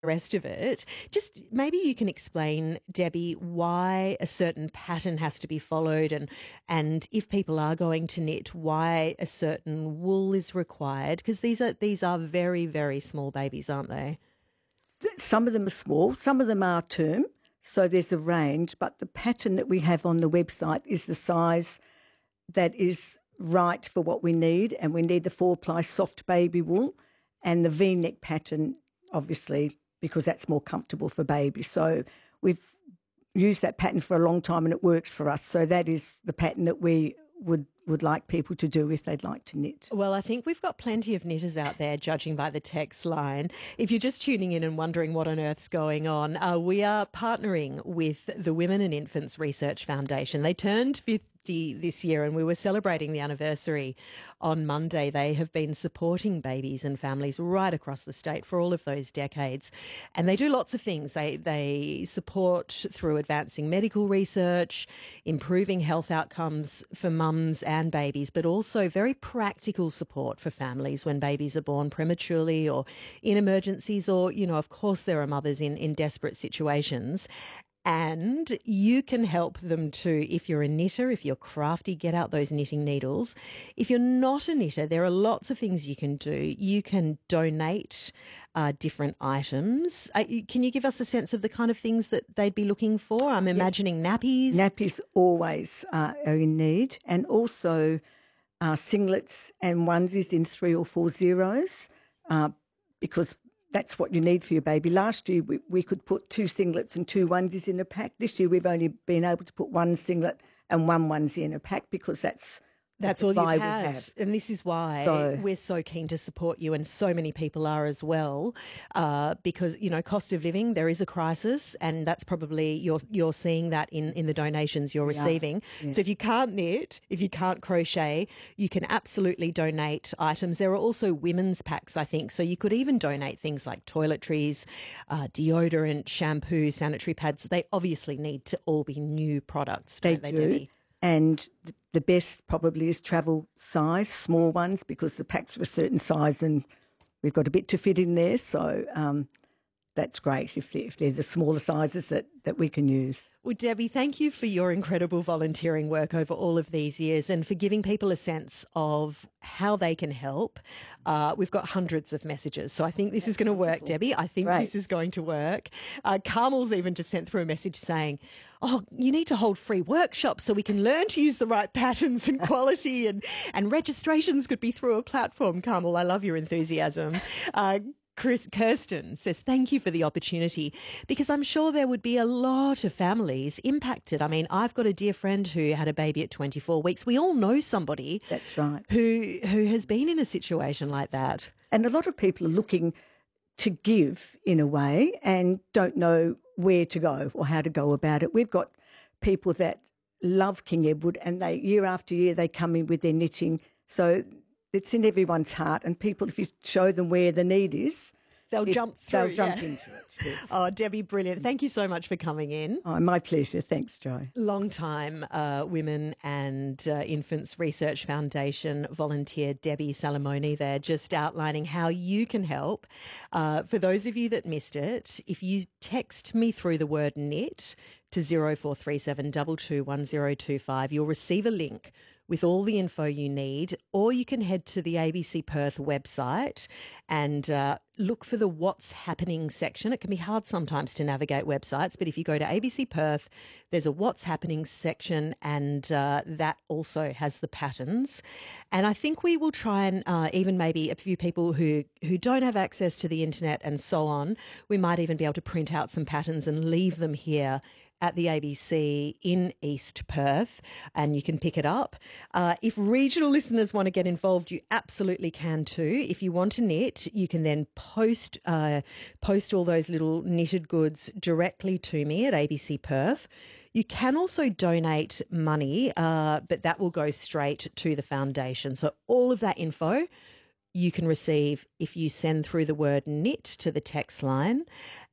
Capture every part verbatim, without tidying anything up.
the rest of it. Just maybe you can explain, Debbie, why a certain pattern has to be followed, and and if people are going to knit, why a certain wool is required, because these are these are very, very small babies, aren't they? Some of them are small, some of them are term, so there's a range, but the pattern that we have on the website is the size that is right for what we need, and we need the four-ply soft baby wool and the V-neck pattern, obviously, because that's more comfortable for babies. So we've used that pattern for a long time and it works for us. So that is the pattern that we would would like people to do if they'd like to knit. Well, I think we've got plenty of knitters out there, judging by the text line. If you're just tuning in and wondering what on earth's going on, uh, we are partnering with the Women and Infants Research Foundation. They turned fifty this year and we were celebrating the anniversary on Monday. They have been supporting babies and families right across the state for all of those decades. And they do lots of things. They, they support through advancing medical research, improving health outcomes for mums and babies, but also very practical support for families when babies are born prematurely or in emergencies, or, you know, of course there are mothers in, in desperate situations. And you can help them too. If you're a knitter, if you're crafty, get out those knitting needles. If you're not a knitter, there are lots of things you can do. You can donate uh, different items. Uh, can you give us a sense of the kind of things that they'd be looking for? I'm imagining yes. nappies. Nappies always uh, are in need, and also uh, singlets and onesies in three or four zeros, uh, because that's what you need for your baby. Last year, we, we could put two singlets and two onesies in a pack. This year, we've only been able to put one singlet and one onesie in a pack because that's That's all you had. Have. And this is why so, we're so keen to support you, and so many people are as well, uh, because, you know, cost of living, there is a crisis, and that's probably, you're, you're seeing that in, in the donations you're yeah, receiving. Yeah. So if you can't knit, if you can't crochet, you can absolutely donate items. There are also women's packs, I think, so you could even donate things like toiletries, uh, deodorant, shampoo, sanitary pads. They obviously need to all be new products, don't they, they do. Debbie? And the best probably is travel size, small ones, because the packs are a certain size and we've got a bit to fit in there. So um, that's great if they're, if they're the smaller sizes that, that we can use. Well, Debbie, thank you for your incredible volunteering work over all of these years and for giving people a sense of how they can help. Uh, we've got hundreds of messages, so I think this That's is going to work, Debbie. I think Great. This is going to work. Uh, Carmel's even just sent through a message saying, oh, you need to hold free workshops so we can learn to use the right patterns and quality, and, and registrations could be through a platform. Carmel, I love your enthusiasm. Uh, Chris Kirsten says, thank you for the opportunity, because I'm sure there would be a lot of families impacted. I mean, I've got a dear friend who had a baby at twenty-four weeks. We all know somebody That's right. who who has been in a situation like that. And a lot of people are looking to give in a way and don't know where to go or how to go about it. We've got people that love King Edward, and they year after year they come in with their knitting. So it's in everyone's heart, and people, if you show them where the need is, they'll it, jump through. They'll jump yeah. into it. Yes. Oh, Debbie, brilliant. Thank you so much for coming in. Oh, my pleasure. Thanks, Jo. Long time uh, Women and uh, Infants Research Foundation volunteer Debbie Salamoni there, just outlining how you can help. Uh, for those of you that missed it, if you text me through the word knit to zero four three seven two two one zero two five, you'll receive a link with all the info you need, or you can head to the A B C Perth website and uh, look for the What's Happening section. It can be hard sometimes to navigate websites, but if you go to A B C Perth, there's a What's Happening section, and uh, that also has the patterns. And I think we will try and uh, even maybe a few people who, who don't have access to the internet and so on, we might even be able to print out some patterns and leave them here at the A B C in East Perth, and you can pick it up. Uh, if regional listeners want to get involved, you absolutely can too. If you want to knit, you can then post uh, post all those little knitted goods directly to me at A B C Perth. You can also donate money, uh, but that will go straight to the foundation. So all of that info you can receive if you send through the word knit to the text line.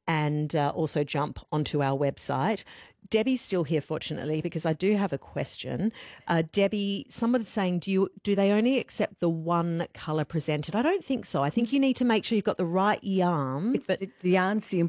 and uh, also jump onto our website. Debbie's still here, fortunately, because I do have a question. Uh, Debbie, someone's saying, do you do they only accept the one colour presented? I don't think so. I think you need to make sure you've got the right yarn. It's, but the, the yarn's the